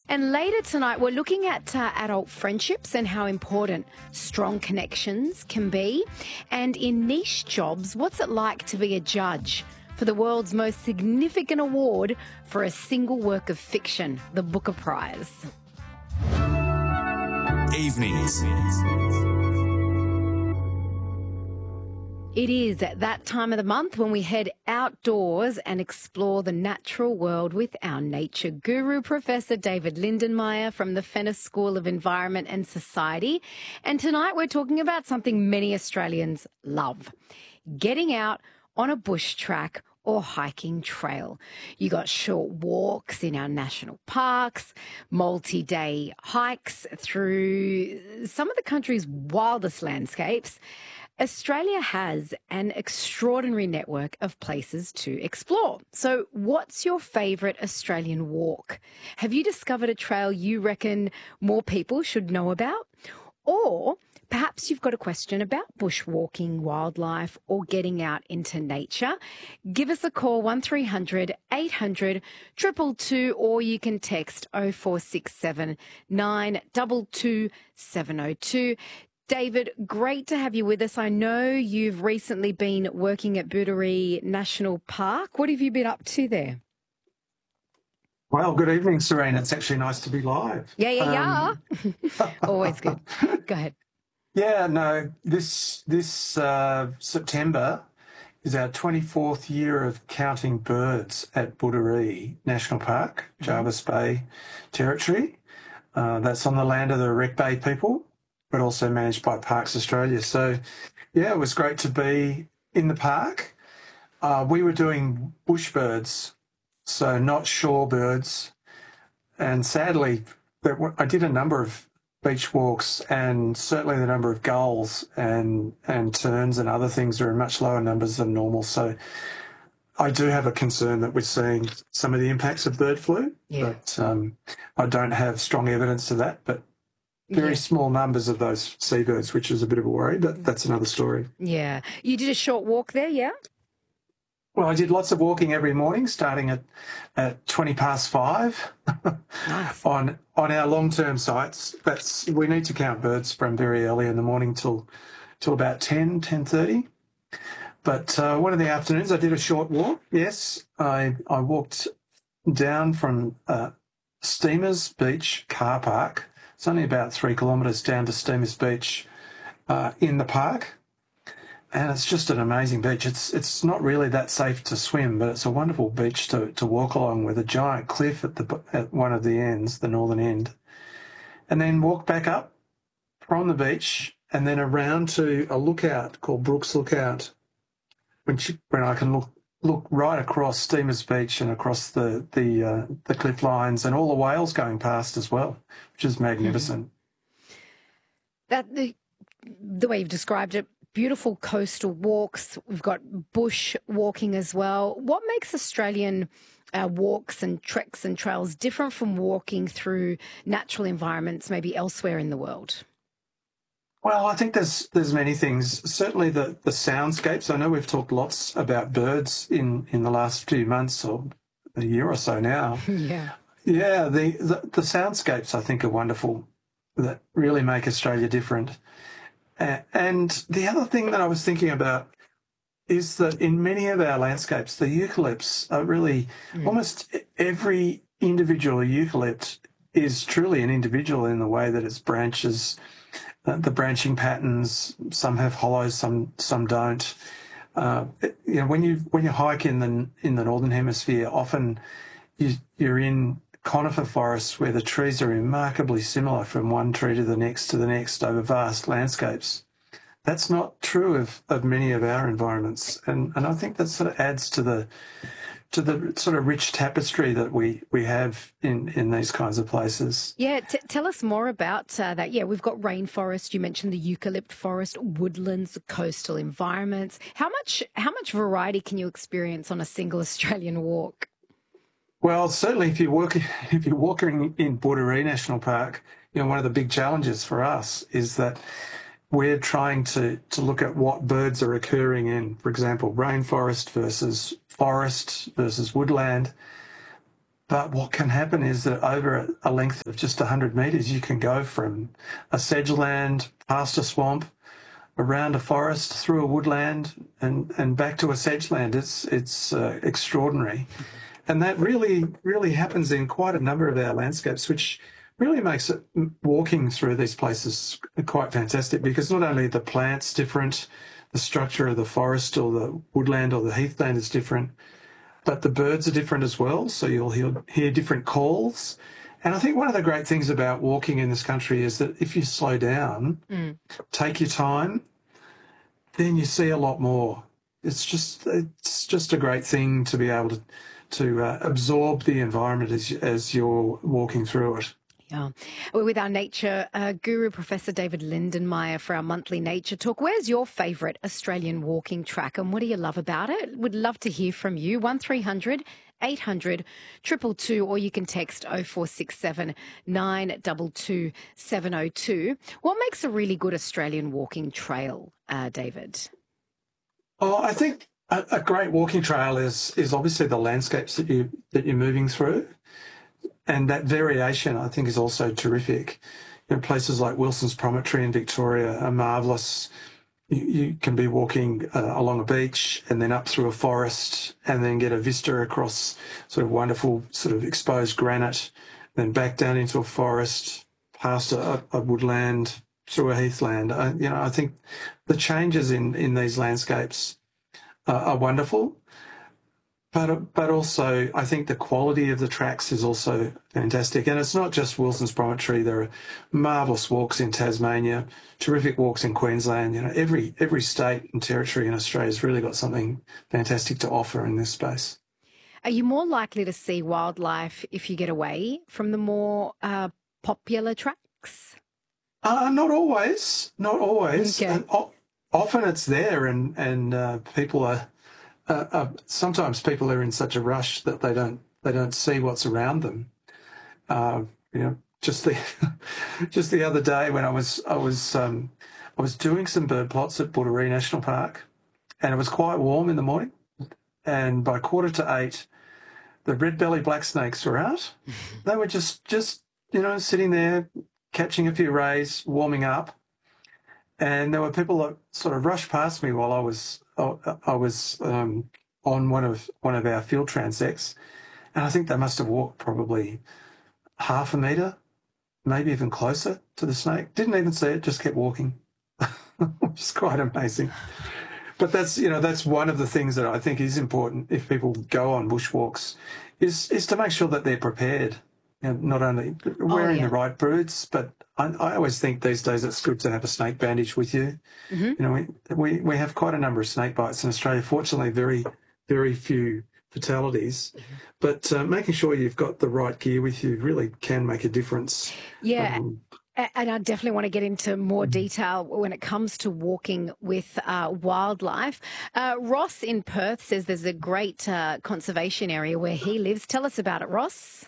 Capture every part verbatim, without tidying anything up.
And later tonight, we're looking at uh, adult friendships and how important strong connections can be. And in niche jobs, what's it like to be a judge for the world's most significant award for a single work of fiction, the Booker Prize? Evenings. It is at that time of the month when we head outdoors and explore the natural world with our nature guru, Professor David Lindenmayer from the Fenner School of Environment and Society. And tonight we're talking about something many Australians love, getting out on a bush track or hiking trail. You got short walks in our national parks, multi-day hikes through some of the country's wildest landscapes. Australia has an extraordinary network of places to explore. So what's your favourite Australian walk? Have you discovered a trail you reckon more people should know about? Or perhaps you've got a question about bushwalking, wildlife, or getting out into nature. Give us a call, one three hundred eight hundred two two two, or you can text oh four six seven nine two two seven oh two. David, great to have you with us. I know you've recently been working at Booderee National Park. What have you been up to there? Well, good evening, Serena. It's actually nice to be live. Yeah, yeah, Um, yeah. Always good. Go ahead. Yeah, no, this this uh, September is our twenty-fourth year of counting birds at Booderee National Park, Jervis Bay Territory. Uh, that's on the land of the Wreck Bay people, but also managed by Parks Australia. So, yeah, it was great to be in the park. Uh, we were doing bush birds, so not shorebirds. And sadly, there were, I did a number of beach walks, and certainly the number of gulls and, and terns and other things are in much lower numbers than normal. So I do have a concern that we're seeing some of the impacts of bird flu, Yeah. but um, I don't have strong evidence to that. But very Yeah. small numbers of those seabirds, which is a bit of a worry, but that's another story. Yeah. You did a short walk there, yeah? Well, I did lots of walking every morning, starting at, at twenty past five Nice. on on our long-term sites. That's we need to count birds from very early in the morning till till about ten, ten thirty. But uh, one of the afternoons I did a short walk, yes. I, I walked down from uh, Steamers Beach car park. It's only about three kilometres down to Steamers Beach uh, in the park. And it's just an amazing beach. It's it's not really that safe to swim, but it's a wonderful beach to, to walk along with a giant cliff at the at one of the ends, the northern end. And then walk back up from the beach and then around to a lookout called Brooks Lookout, which when I can look look right across Steamers Beach and across the the uh, the cliff lines and all the whales going past as well, which is magnificent. That the the way you've described it, beautiful coastal walks. We've got bush walking as well. What makes Australian uh, walks and treks and trails different from walking through natural environments maybe elsewhere in the world? Well, I think there's there's many things. Certainly the, the soundscapes. I know we've talked lots about birds in, in the last few months or a year or so now. Yeah. Yeah, the, the, the soundscapes I think are wonderful that really make Australia different. A- And the other thing that I was thinking about is that in many of our landscapes, the eucalypts are really Mm. almost every individual eucalypt is truly an individual in the way that its branches, uh, the branching patterns, some have hollows, some some don't. Uh, it- you know, when you when you hike in the in the northern hemisphere, often you, you're in conifer forests where the trees are remarkably similar from one tree to the next to the next over vast landscapes. That's not true of, of many of our environments, and and I think that sort of adds to the to the sort of rich tapestry that we, we have in, in these kinds of places. Yeah, t- tell us more about uh, that. Yeah, we've got rainforest. You mentioned the eucalypt forest, woodlands, coastal environments. How much how much variety can you experience on a single Australian walk? Well, certainly if you're working if you're walking in Booderee National Park, you know, one of the big challenges for us is that we're trying to, to look at what birds are occurring in, for example, rainforest versus forest versus woodland. But what can happen is that over a length of just one hundred metres, you can go from a sedgeland, past a swamp, around a forest, through a woodland, and, and back to a sedgeland. It's, it's uh, extraordinary. And that really, really happens in quite a number of our landscapes, which really makes it, walking through these places quite fantastic, because not only are the plants different, the structure of the forest or the woodland or the heathland is different, but the birds are different as well, so you'll hear, hear different calls. And I think one of the great things about walking in this country is that if you slow down, mm. take your time, then you see a lot more. It's just it's just a great thing to be able to to uh, absorb the environment as as you're walking through it. Yeah. We're with our nature uh, guru, Professor David Lindenmayer, for our monthly nature talk. Where's your favourite Australian walking track and what do you love about it? Would love to hear from you. one three hundred eight hundred two two two, or you can text oh four six seven nine two two seven oh two. What makes a really good Australian walking trail, uh, David? Oh, I think a, a great walking trail is is obviously the landscapes that you that you're moving through. And that variation, I think, is also terrific. You know, places like Wilson's Promontory in Victoria are marvellous. You, you can be walking uh, along a beach and then up through a forest and then get a vista across sort of wonderful sort of exposed granite, then back down into a forest, past a, a woodland, through a heathland. I, you know, I think the changes in, in these landscapes uh, are wonderful. But but also, I think the quality of the tracks is also fantastic. And it's not just Wilson's Promontory. There are marvellous walks in Tasmania, terrific walks in Queensland. You know, every every state and territory in Australia has really got something fantastic to offer in this space. Are you more likely to see wildlife if you get away from the more uh, popular tracks? Uh, not always. Not always. Okay. And o- often it's there and, and uh, people are... Uh, uh, sometimes people are in such a rush that they don't they don't see what's around them. Uh, you know, just the just the other day when I was I was um, I was doing some bird plots at Butteree National Park, and it was quite warm in the morning. And by quarter to eight, the red-bellied black snakes were out. They were just just you know sitting there catching a few rays, warming up. And there were people that sort of rushed past me while I was I was um, on one of one of our field transects, and I think they must have walked probably half a metre, maybe even closer to the snake. Didn't even see it, just kept walking, which is quite amazing. But that's you know that's one of the things that I think is important if people go on bushwalks, is is to make sure that they're prepared. You know, not only wearing oh, yeah. the right boots, but I, I always think these days it's good to have a snake bandage with you. Mm-hmm. You know, we, we we have quite a number of snake bites in Australia. Fortunately, very very few fatalities. Mm-hmm. But uh, making sure you've got the right gear with you really can make a difference. Yeah. Um, And I definitely want to get into more detail when it comes to walking with uh, wildlife. Uh, Ross in Perth says there's a great uh, conservation area where he lives. Tell us about it, Ross.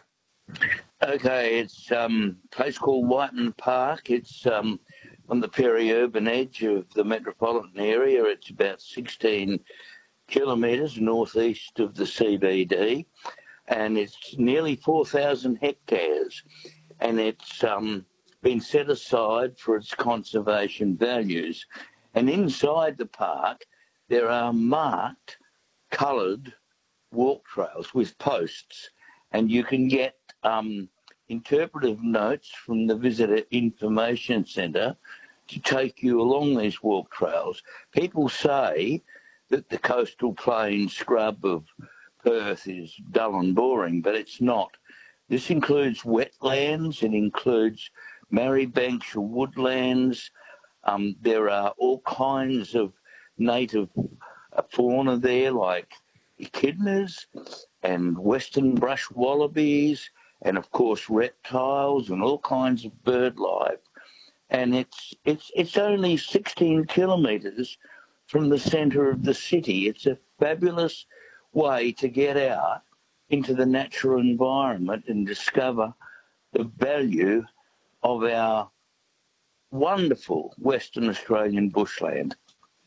Okay, it's um, a place called Whiteman Park. It's um, on the peri-urban edge of the metropolitan area. It's about sixteen kilometres northeast of the C B D, and it's nearly four thousand hectares, and it's um, been set aside for its conservation values. And inside the park, there are marked, coloured walk trails with posts, and you can get um, interpretive notes from the Visitor Information Centre to take you along these walk trails. People say that the coastal plain scrub of Perth is dull and boring, but it's not. This includes wetlands, it includes marribanks, woodlands. Um, there are all kinds of native fauna there, like echidnas and western brush wallabies, and of course reptiles and all kinds of bird life. And it's it's it's only sixteen kilometres from the centre of the city. It's a fabulous way to get out into the natural environment and discover the value of our wonderful Western Australian bushland.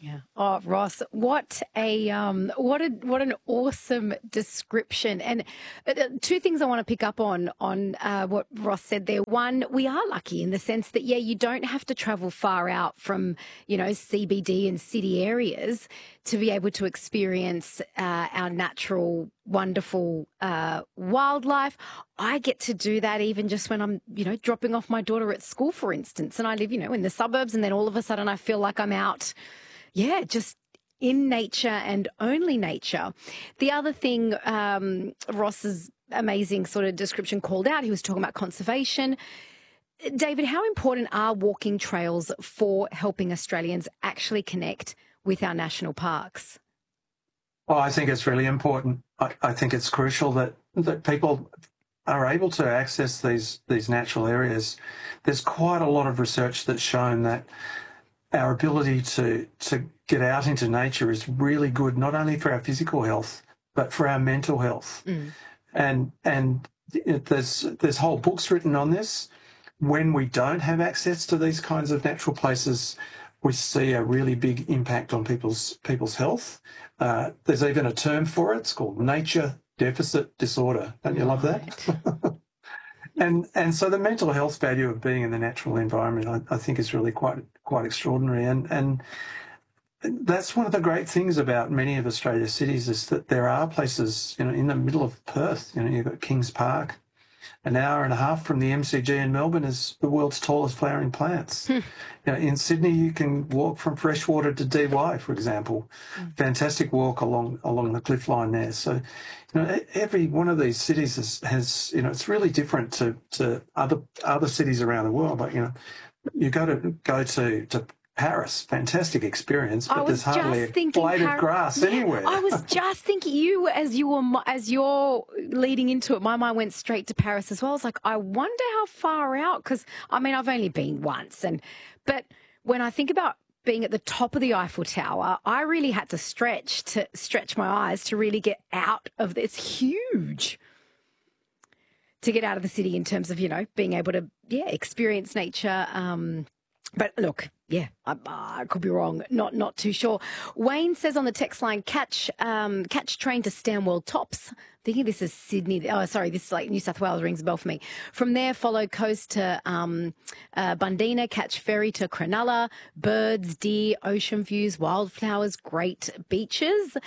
Yeah. Oh, Ross, what a um, what a what an awesome description. And uh, two things I want to pick up on on uh, what Ross said there. One, we are lucky in the sense that yeah, you don't have to travel far out from you know C B D and city areas to be able to experience uh, our natural, wonderful uh, wildlife. I get to do that even just when I'm you know dropping off my daughter at school, for instance, and I live you know in the suburbs, and then all of a sudden I feel like I'm out. Yeah, just in nature and only nature. The other thing um, Ross's amazing sort of description called out, he was talking about conservation. David, how important are walking trails for helping Australians actually connect with our national parks? Well, I think it's really important. I, I think it's crucial that, that people are able to access these, these natural areas. There's quite a lot of research that's shown that our ability to, to get out into nature is really good, not only for our physical health, but for our mental health. Mm. And and it, there's there's whole books written on this. When we don't have access to these kinds of natural places, we see a really big impact on people's people's health. Uh, there's even a term for it. It's called nature deficit disorder. Don't you love that? And and so the mental health value of being in the natural environment, I, I think, is really quite quite extraordinary. And and that's one of the great things about many of Australia's cities is that there are places, you know, in the middle of Perth. You know, you've got Kings Park. An hour and a half from the M C G in Melbourne is the world's tallest flowering plants. Hmm. You know, in Sydney, you can walk from Freshwater to D Y, for example. Hmm. Fantastic walk along along the cliff line there. So, you know, every one of these cities has, has you know, it's really different to, to other other cities around the world. But, you know, you go to go to, to Paris, fantastic experience, but there's hardly a blade of grass yeah, anywhere. I was just thinking, you as you were as you're leading into it, my mind went straight to Paris as well. I was like, I wonder how far out, because I mean, I've only been once, and but when I think about being at the top of the Eiffel Tower, I really had to stretch to stretch my eyes to really get out of this. It's huge to get out of the city in terms of you know being able to yeah experience nature. Um, But look, yeah, I, I could be wrong. Not not too sure. Wayne says on the text line, catch um, catch train to Stanwell Tops. Thinking this is Sydney. Oh, sorry, this is like New South Wales, rings a bell for me. From there, follow coast to um, uh, Bundina, catch ferry to Cronulla, birds, deer, ocean views, wildflowers, great beaches.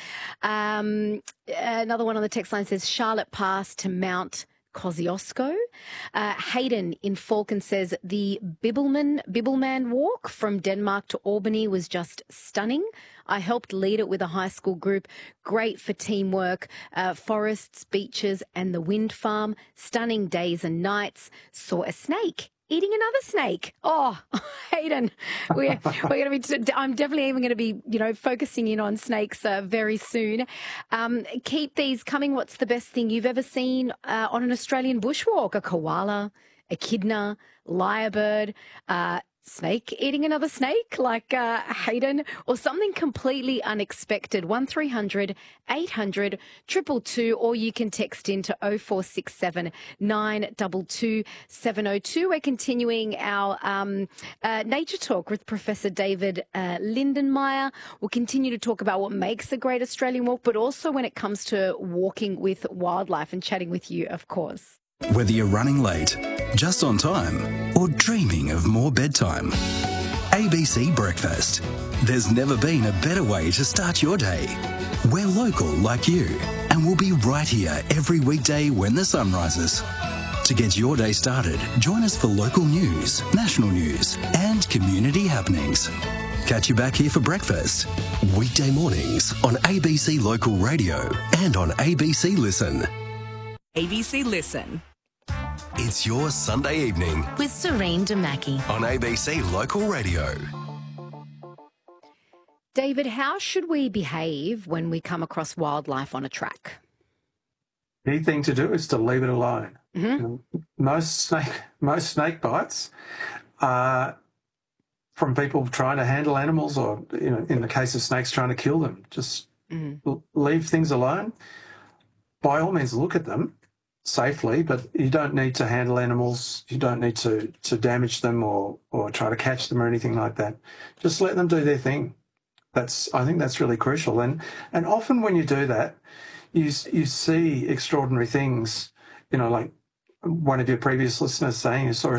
Um, another one on the text line says Charlotte Pass to Mount Kosciuszko. Uh, Hayden in Falcon says the Bibbleman, Bibbleman walk from Denmark to Albany was just stunning. I helped lead it with a high school group. Great for teamwork. Uh, forests, beaches and the wind farm. Stunning days and nights. Saw a snake eating another snake. Oh, Hayden, we're, we're going to be, I'm definitely even going to be, you know, focusing in on snakes uh, very soon. Um, keep these coming. What's the best thing you've ever seen uh, on an Australian bushwalk? A koala, echidna, lyrebird, uh, snake eating another snake like uh, Hayden, or something completely unexpected. one three hundred eight hundred two two two, or you can text into oh four six seven nine two two seven oh two. We're continuing our um, uh, nature talk with Professor David uh, Lindenmayer. We'll continue to talk about what makes a great Australian walk, but also when it comes to walking with wildlife, and chatting with you, of course. Whether you're running late, just on time, or dreaming of more bedtime, A B C Breakfast. There's never been a better way to start your day. We're local like you, and we'll be right here every weekday when the sun rises. To get your day started, join us for local news, national news, and community happenings. Catch you back here for breakfast, weekday mornings on A B C Local Radio and on A B C Listen. A B C Listen. It's your Sunday evening with Serene Damaki on A B C Local Radio. David, how should we behave when we come across wildlife on a track? The key thing to do is to leave it alone. Mm-hmm. Most snake, most snake bites are from people trying to handle animals, or, you know, in the case of snakes, trying to kill them. Just mm-hmm. leave things alone. By all means, look at them safely, but you don't need to handle animals. You don't need to, to damage them or, or try to catch them or anything like that. Just let them do their thing. That's I think that's really crucial. And and often when you do that, you you see extraordinary things. You know, like one of your previous listeners saying, you saw a